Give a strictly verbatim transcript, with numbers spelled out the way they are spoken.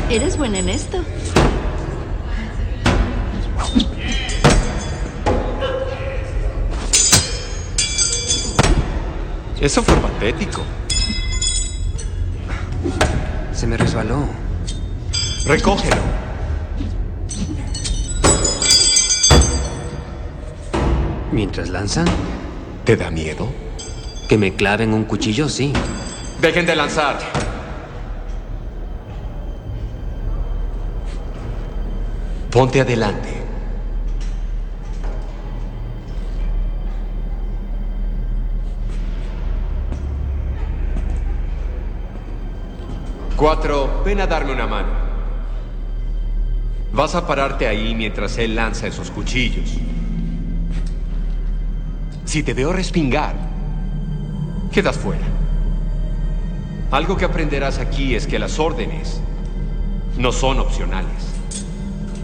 Eres buena en esto. Eso fue patético. Se me resbaló. Recógelo. Mientras lanzan, ¿Te da miedo? que me claven un cuchillo, sí. Dejen de lanzar. Ponte adelante. Cuatro, ven a darme una mano. Vas a pararte ahí mientras él lanza esos cuchillos. Si te veo respingar, quedas fuera. Algo que aprenderás aquí es que las órdenes no son opcionales.